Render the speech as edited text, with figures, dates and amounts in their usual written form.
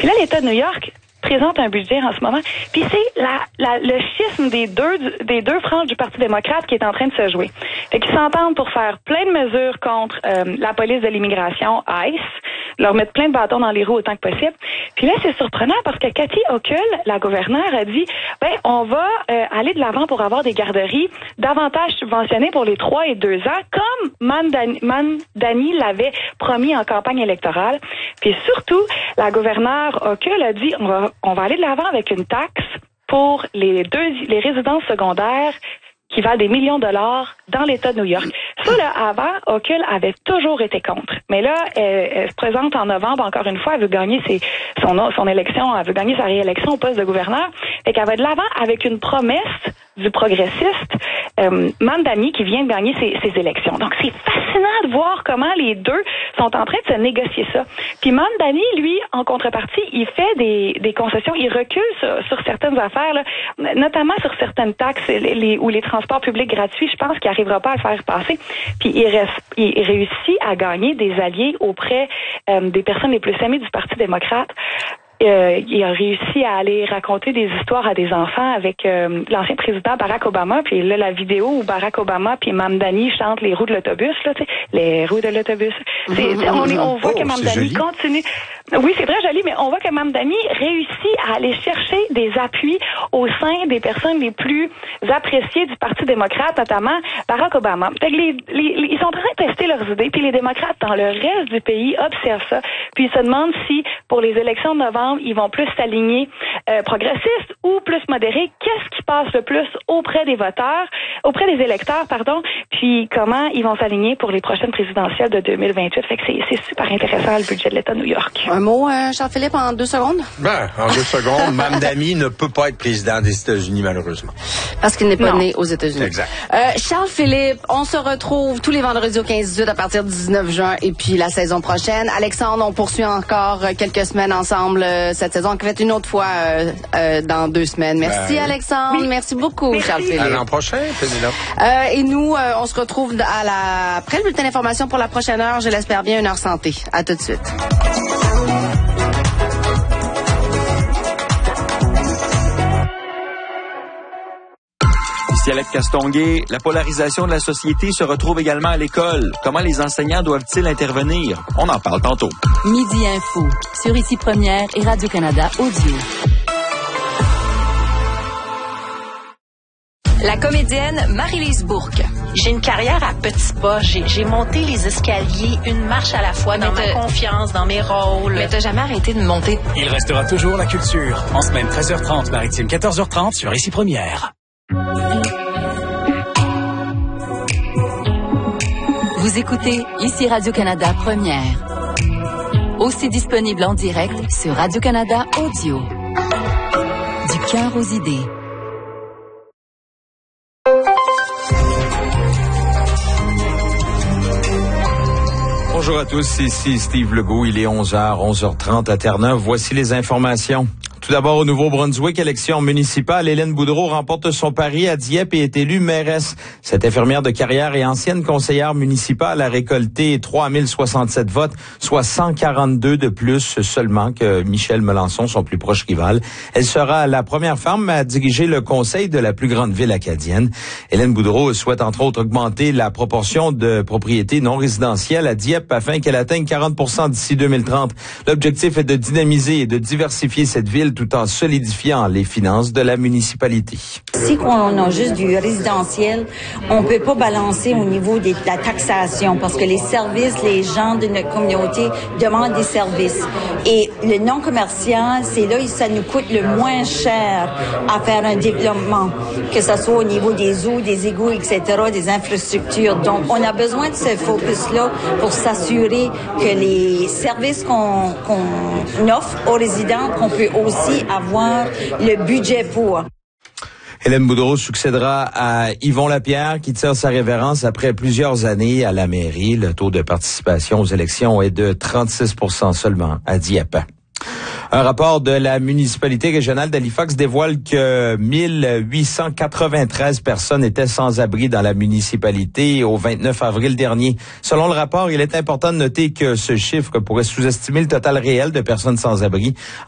Puis là, l'État de New York présente un budget en ce moment. Puis c'est le schisme des deux franges du Parti démocrate qui est en train de se jouer. Fait qu'ils s'entendent pour faire plein de mesures contre la police de l'immigration, ICE, leur mettre plein de bâtons dans les roues autant que possible. Puis là, c'est surprenant parce que Kathy Hochul, la gouverneure, a dit, on va aller de l'avant pour avoir des garderies davantage subventionnées pour les 3 et 2 ans, comme Mamdani l'avait promis en campagne électorale. Puis surtout, la gouverneure Hochul a dit, on va aller de l'avant avec une taxe pour les résidences secondaires qui valent des millions de dollars dans l'État de New York. Ça, là, avant, Hochul avait toujours été contre. Mais là, elle se présente en novembre, encore une fois, elle veut gagner son élection, elle veut gagner sa réélection au poste de gouverneur. Fait qu'elle va de l'avant avec une promesse du progressiste Mamdani qui vient de gagner ses élections. Donc, c'est fascinant de voir comment les deux sont en train de se négocier ça. Puis Mamdani, lui, en contrepartie, il fait des concessions, il recule sur certaines affaires, là, notamment sur certaines taxes ou les transports publics gratuits. Je pense qu'il n'arrivera pas à le faire passer. Puis il réussit à gagner des alliés auprès des personnes les plus aimées du Parti démocrate. Il a réussi à aller raconter des histoires à des enfants avec l'ancien président Barack Obama. Puis là, la vidéo où Barack Obama puis Mamdani chantent les roues de l'autobus, là, tu sais, les roues de l'autobus. On voit que Mamdani continue. Oui, c'est très joli, mais on voit que Mamdani réussit à aller chercher des appuis au sein des personnes les plus appréciées du Parti démocrate, notamment Barack Obama. Fait que ils sont en train de tester leurs idées, puis les démocrates dans le reste du pays observent ça, puis ils se demandent si, pour les élections de novembre, ils vont plus s'aligner progressistes ou plus modérés. Qu'est-ce qui passe le plus auprès des électeurs, puis comment ils vont s'aligner pour les prochaines présidentielles de 2028. Fait que c'est super intéressant, le budget de l'État de New York. Un mot, Charles-Philippe, en 2 secondes? En 2 secondes, Mamdani ne peut pas être président des États-Unis, malheureusement. Parce qu'il n'est pas né aux États-Unis. Exact. Charles-Philippe, on se retrouve tous les vendredis au 15-18 à partir du 19 juin et puis la saison prochaine. Alexandre, on poursuit encore quelques semaines ensemble cette saison. On fait une autre fois dans 2 semaines. Merci, Alexandre. Oui. Merci beaucoup, Charles-Philippe. À l'an prochain, Pénélope. Et nous, on se retrouve après le bulletin d'information pour la prochaine heure. Je l'espère bien, 1 heure santé. À tout de suite. Ici Alex Castonguay, la polarisation de la société se retrouve également à l'école. Comment les enseignants doivent-ils intervenir? On en parle tantôt. Midi Info, sur Ici Première et Radio-Canada Audio. La comédienne Marie-Lise Bourque. J'ai une carrière à petits pas. J'ai monté les escaliers une marche à la fois dans ma confiance, dans mes rôles. Mais t'as jamais arrêté de monter. Il restera toujours la culture. En semaine 13h30, maritime 14h30 sur Ici Première. Vous écoutez Ici Radio-Canada Première. Aussi disponible en direct sur Radio-Canada Audio. Du cœur aux idées. Bonjour à tous, ici Steve Legault. Il est 11h, 11h30 à Terre-Neuve. Voici les informations. Tout d'abord, au Nouveau-Brunswick, élection municipale, Hélène Boudreau remporte son pari à Dieppe et est élue mairesse. Cette infirmière de carrière et ancienne conseillère municipale a récolté 3067 votes, soit 142 de plus seulement que Michel Melançon, son plus proche rival. Elle sera la première femme à diriger le conseil de la plus grande ville acadienne. Hélène Boudreau souhaite entre autres augmenter la proportion de propriétés non résidentielles à Dieppe afin qu'elle atteigne 40% d'ici 2030. L'objectif est de dynamiser et de diversifier cette ville tout en solidifiant les finances de la municipalité. Si on a juste du résidentiel, on peut pas balancer au niveau de la taxation parce que les services, les gens de notre communauté demandent des services. Et le non commercial, c'est là où ça nous coûte le moins cher à faire un développement, que ce soit au niveau des eaux, des égouts, etc., des infrastructures. Donc, on a besoin de ce focus-là pour s'assurer que les services qu'on offre aux résidents, qu'on peut aussi avoir le budget pour. Hélène Boudreau succédera à Yvon Lapierre qui tire sa révérence après plusieurs années à la mairie. Le taux de participation aux élections est de 36% seulement à Dieppe. Un rapport de la municipalité régionale d'Halifax dévoile que 1893 personnes étaient sans abri dans la municipalité au 29 avril dernier. Selon le rapport, il est important de noter que ce chiffre pourrait sous-estimer le total réel de personnes sans abri.